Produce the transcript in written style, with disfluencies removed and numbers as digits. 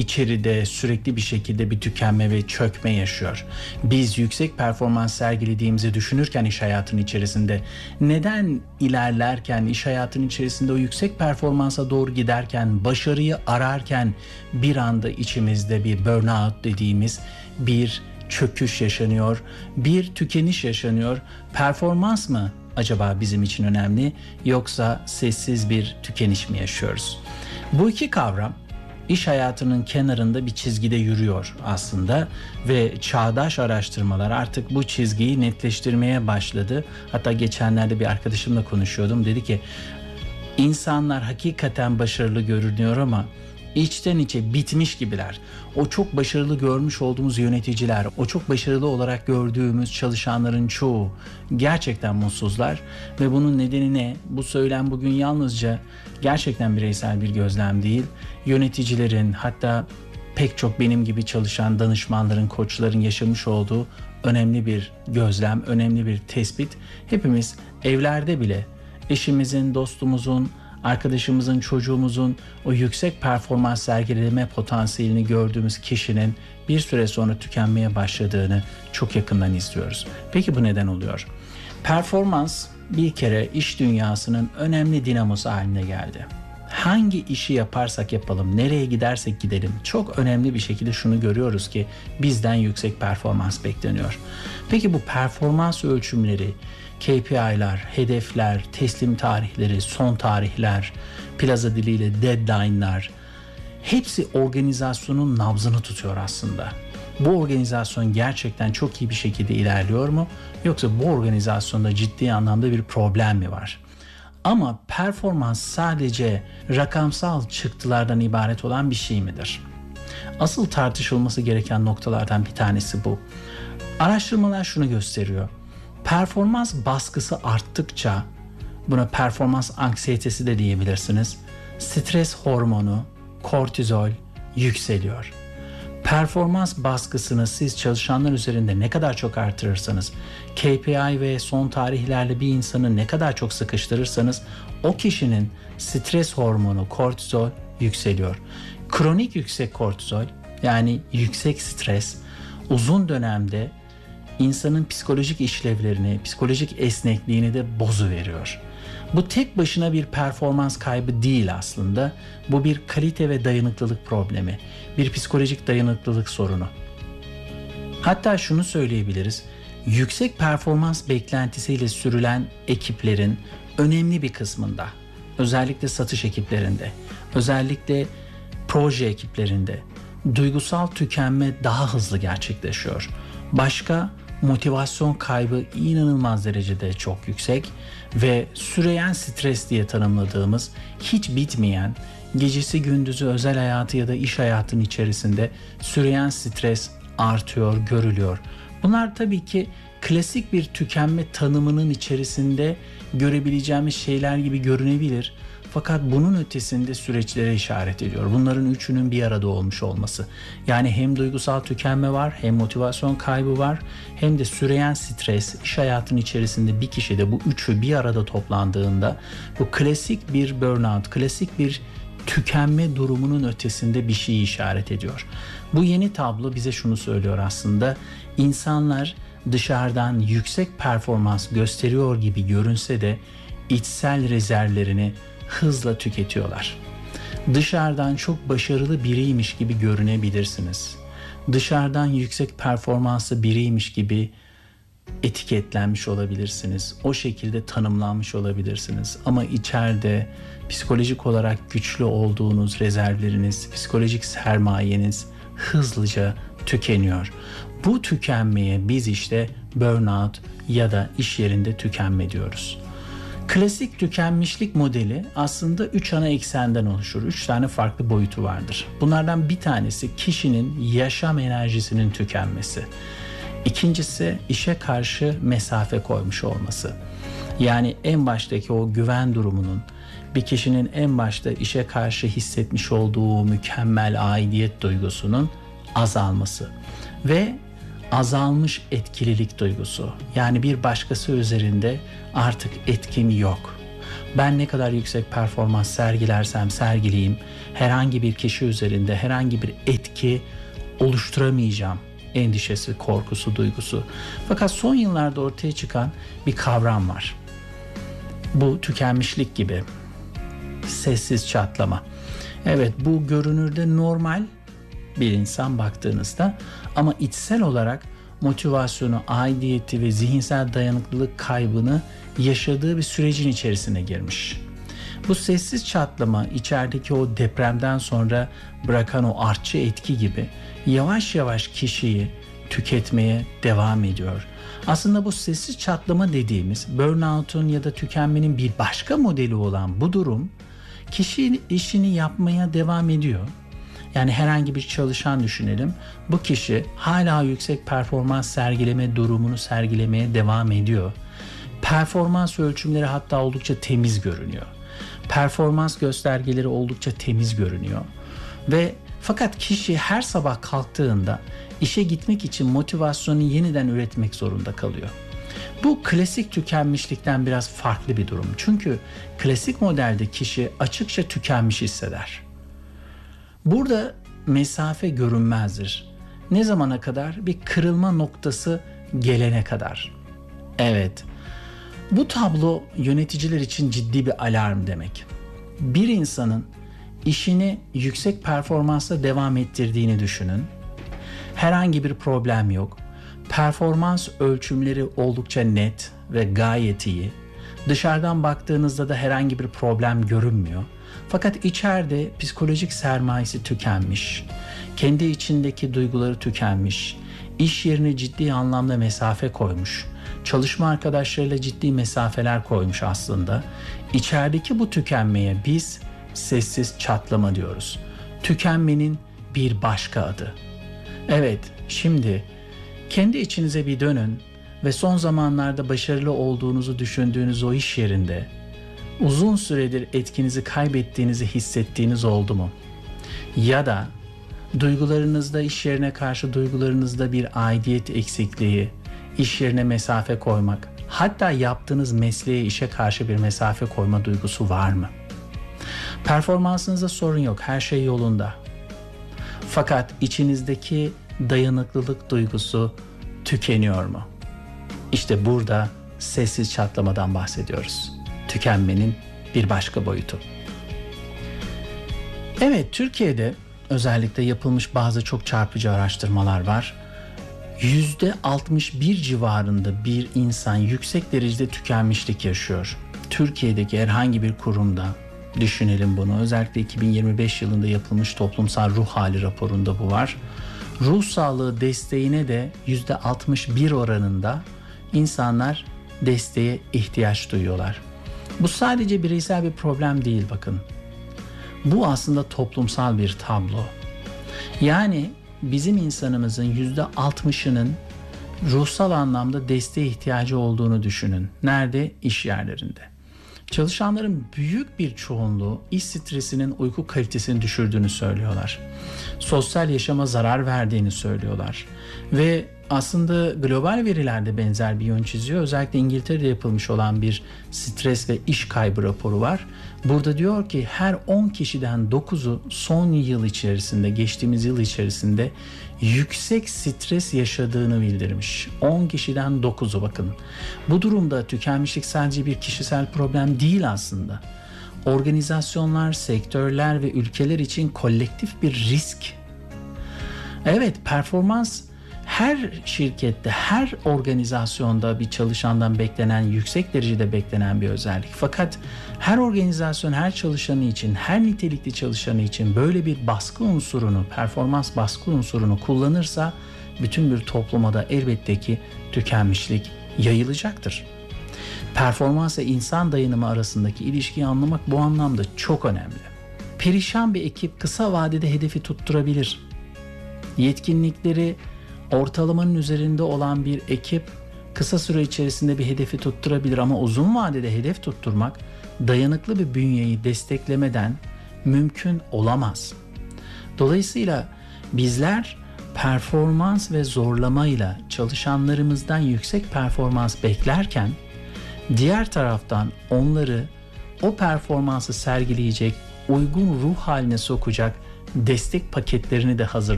içeride sürekli bir şekilde bir tükenme ve çökme yaşıyor. Biz yüksek performans sergilediğimizi düşünürken iş hayatının içerisinde, neden ilerlerken, iş hayatının içerisinde o yüksek performansa doğru giderken, başarıyı ararken bir anda içimizde bir burnout dediğimiz bir çöküş yaşanıyor, bir tükeniş yaşanıyor? Performans mı acaba bizim için önemli, yoksa sessiz bir tükeniş mi yaşıyoruz? Bu iki kavram iş hayatının kenarında bir çizgide yürüyor aslında ve çağdaş araştırmalar artık bu çizgiyi netleştirmeye başladı. Hatta geçenlerde bir arkadaşımla konuşuyordum. Dedi ki insanlar hakikaten başarılı görünüyor ama içten içe bitmiş gibiler. O çok başarılı görmüş olduğumuz yöneticiler, o çok başarılı olarak gördüğümüz çalışanların çoğu gerçekten mutsuzlar ve bunun nedeni ne? Bu söylem bugün yalnızca gerçekten bireysel bir gözlem değil. Yöneticilerin, hatta pek çok benim gibi çalışan danışmanların, koçların yaşamış olduğu önemli bir gözlem, önemli bir tespit. Hepimiz evlerde bile eşimizin, dostumuzun, arkadaşımızın, çocuğumuzun o yüksek performans sergileme potansiyelini gördüğümüz kişinin bir süre sonra tükenmeye başladığını çok yakından izliyoruz. Peki bu neden oluyor? Performans bir kere iş dünyasının önemli dinamosu haline geldi. Hangi işi yaparsak yapalım, nereye gidersek gidelim, çok önemli bir şekilde şunu görüyoruz ki bizden yüksek performans bekleniyor. Peki bu performans ölçümleri, KPI'ler, hedefler, teslim tarihleri, son tarihler, plaza diliyle deadline'lar, hepsi organizasyonun nabzını tutuyor aslında. Bu organizasyon gerçekten çok iyi bir şekilde ilerliyor mu? Yoksa bu organizasyonda ciddi anlamda bir problem mi var? Ama performans sadece rakamsal çıktılardan ibaret olan bir şey midir? Asıl tartışılması gereken noktalardan bir tanesi bu. Araştırmalar şunu gösteriyor. Performans baskısı arttıkça, buna performans anksiyetesi de diyebilirsiniz, stres hormonu, kortizol yükseliyor. Performans baskısını siz çalışanlar üzerinde ne kadar çok artırırsanız, KPI ve son tarihlerle bir insanı ne kadar çok sıkıştırırsanız, o kişinin stres hormonu, kortizol yükseliyor. Kronik yüksek kortizol, yani yüksek stres, uzun dönemde insanın psikolojik işlevlerini, psikolojik esnekliğini de bozuveriyor. Bu tek başına bir performans kaybı değil aslında. Bu bir kalite ve dayanıklılık problemi. Bir psikolojik dayanıklılık sorunu. Hatta şunu söyleyebiliriz. Yüksek performans beklentisiyle sürülen ekiplerin önemli bir kısmında, özellikle satış ekiplerinde, özellikle proje ekiplerinde duygusal tükenme daha hızlı gerçekleşiyor. Başka, motivasyon kaybı inanılmaz derecede çok yüksek ve süreyen stres diye tanımladığımız, hiç bitmeyen, gecesi gündüzü özel hayatı ya da iş hayatının içerisinde süreyen stres artıyor, görülüyor. Bunlar tabii ki klasik bir tükenme tanımının içerisinde görebileceğimiz şeyler gibi görünebilir. Fakat bunun ötesinde süreçlere işaret ediyor. Bunların üçünün bir arada olmuş olması. Yani hem duygusal tükenme var, hem motivasyon kaybı var, hem de süreyen stres, iş hayatının içerisinde bir kişide bu üçü bir arada toplandığında bu klasik bir burnout, klasik bir tükenme durumunun ötesinde bir şeyi işaret ediyor. Bu yeni tablo bize şunu söylüyor aslında. İnsanlar dışarıdan yüksek performans gösteriyor gibi görünse de içsel rezervlerini hızla tüketiyorlar. Dışarıdan çok başarılı biriymiş gibi görünebilirsiniz. Dışarıdan yüksek performanslı biriymiş gibi etiketlenmiş olabilirsiniz. O şekilde tanımlanmış olabilirsiniz. Ama içeride psikolojik olarak güçlü olduğunuz rezervleriniz, psikolojik sermayeniz hızlıca tükeniyor. Bu tükenmeye biz işte burnout ya da iş yerinde tükenme diyoruz. Klasik tükenmişlik modeli aslında 3 ana eksenden oluşur. 3 tane farklı boyutu vardır. Bunlardan bir tanesi kişinin yaşam enerjisinin tükenmesi. İkincisi işe karşı mesafe koymuş olması. Yani en baştaki o güven durumunun, bir kişinin en başta işe karşı hissetmiş olduğu mükemmel aidiyet duygusunun azalması ve azalmış etkililik duygusu. Yani bir başkası üzerinde artık etkim yok. Ben ne kadar yüksek performans sergilersem sergileyeyim, herhangi bir kişi üzerinde herhangi bir etki oluşturamayacağım endişesi, korkusu, duygusu. Fakat son yıllarda ortaya çıkan bir kavram var. Bu tükenmişlik gibi, sessiz çatlama. Evet, bu görünürde normal bir insan baktığınızda, ama içsel olarak motivasyonu, aidiyeti ve zihinsel dayanıklılık kaybını yaşadığı bir sürecin içerisine girmiş. Bu sessiz çatlama içerideki o depremden sonra bırakan o artçı etki gibi yavaş yavaş kişiyi tüketmeye devam ediyor. Aslında bu sessiz çatlama dediğimiz burnout'un ya da tükenmenin bir başka modeli olan bu durum, kişi işini yapmaya devam ediyor. Yani herhangi bir çalışan düşünelim. Bu kişi hala yüksek performans sergileme durumunu sergilemeye devam ediyor. Performans ölçümleri hatta oldukça temiz görünüyor. Performans göstergeleri oldukça temiz görünüyor. Ve fakat kişi her sabah kalktığında işe gitmek için motivasyonu yeniden üretmek zorunda kalıyor. Bu klasik tükenmişlikten biraz farklı bir durum. Çünkü klasik modelde kişi açıkça tükenmiş hisseder. Burada mesafe görünmezdir. Ne zamana kadar? Bir kırılma noktası gelene kadar. Evet, bu tablo yöneticiler için ciddi bir alarm demek. Bir insanın işini yüksek performansla devam ettirdiğini düşünün. Herhangi bir problem yok. Performans ölçümleri oldukça net ve gayet iyi. Dışarıdan baktığınızda da herhangi bir problem görünmüyor. Fakat içeride psikolojik sermayesi tükenmiş. Kendi içindeki duyguları tükenmiş. İş yerine ciddi anlamda mesafe koymuş. Çalışma arkadaşlarıyla ciddi mesafeler koymuş aslında. İçerideki bu tükenmeye biz sessiz çatlama diyoruz. Tükenmenin bir başka adı. Evet, şimdi kendi içinize bir dönün ve son zamanlarda başarılı olduğunuzu düşündüğünüz o iş yerinde uzun süredir etkinizi kaybettiğinizi hissettiğiniz oldu mu? Ya da duygularınızda, iş yerine karşı duygularınızda bir aidiyet eksikliği, iş yerine mesafe koymak, hatta yaptığınız mesleğe, işe karşı bir mesafe koyma duygusu var mı? Performansınızda sorun yok, her şey yolunda. Fakat içinizdeki dayanıklılık duygusu tükeniyor mu? İşte burada sessiz çatlamadan bahsediyoruz. Tükenmenin bir başka boyutu. Evet, Türkiye'de özellikle yapılmış bazı çok çarpıcı araştırmalar var. %61 civarında bir insan yüksek derecede tükenmişlik yaşıyor. Türkiye'deki herhangi bir kurumda düşünelim bunu. Özellikle 2025 yılında yapılmış toplumsal ruh hali raporunda bu var. Ruh sağlığı desteğine de %61 oranında insanlar desteğe ihtiyaç duyuyorlar. Bu sadece bireysel bir problem değil bakın. Bu aslında toplumsal bir tablo. Yani bizim insanımızın %60'ının ruhsal anlamda desteğe ihtiyacı olduğunu düşünün. Nerede? İş yerlerinde. Çalışanların büyük bir çoğunluğu iş stresinin uyku kalitesini düşürdüğünü söylüyorlar. Sosyal yaşama zarar verdiğini söylüyorlar. Ve aslında global verilerde benzer bir yön çiziyor. Özellikle İngiltere'de yapılmış olan bir stres ve iş kaybı raporu var. Burada diyor ki her 10 kişiden 9'u son yıl içerisinde, geçtiğimiz yıl içerisinde yüksek stres yaşadığını bildirmiş. 10 kişiden 9'u bakın. Bu durumda tükenmişlik sadece bir kişisel problem değil aslında. Organizasyonlar, sektörler ve ülkeler için kolektif bir risk. Evet, performans her şirkette, her organizasyonda bir çalışandan beklenen, yüksek derecede beklenen bir özellik. Fakat her organizasyon, her çalışanı için, her nitelikli çalışanı için böyle bir baskı unsurunu, performans baskı unsurunu kullanırsa bütün bir topluma da elbette ki tükenmişlik yayılacaktır. Performans ve insan dayanımı arasındaki ilişkiyi anlamak bu anlamda çok önemli. Perişan bir ekip kısa vadede hedefi tutturabilir. Yetkinlikleri ortalamanın üzerinde olan bir ekip kısa süre içerisinde bir hedefi tutturabilir ama uzun vadede hedef tutturmak dayanıklı bir bünyeyi desteklemeden mümkün olamaz. Dolayısıyla bizler performans ve zorlamayla çalışanlarımızdan yüksek performans beklerken diğer taraftan onları o performansı sergileyecek, uygun ruh haline sokacak destek paketlerini de hazırlamak